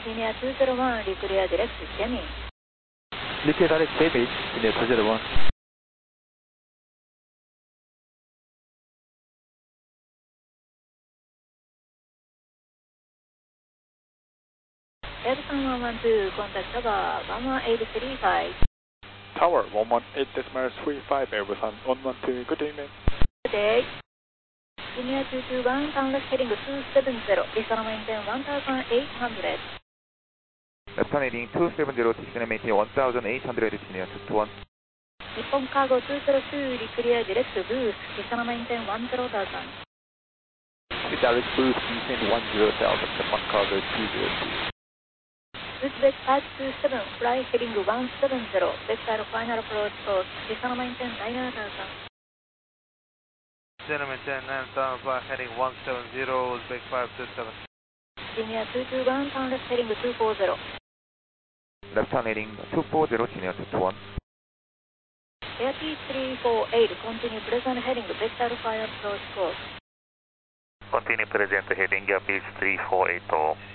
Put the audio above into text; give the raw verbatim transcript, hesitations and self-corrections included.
Linear two zero one, reclear direct Jamie. Reclear direct Jamie, linear two zero one. Aircon one one two, contact tower one one eight three five. Tower one one eight decimal three five, Airbus one one two, good evening. Good day. Linear two two one, downless heading two seven zero, descent maintain one thousand eight hundred. Left turn heading two seven zero, descent maintain one thousand eight hundred, linear two two one. Nippon Cargo two zero two, reclear direct boost, descent maintain one zero thousand. Direct boost, descent one zero thousand, Nippon Cargo two zero two. Uzbek five two seven, fly heading one seven zero, vector final approach course, descent maintain nine thousand. Descent maintain nine thousand, fly heading one seven zero, Uzbek five two seven. Linear two two one, downless heading two four zero. Left turn heading two four zero, linear two two one. Air T three four eight, continue present heading, vector final approach course. Continue present heading, Air T three four eight.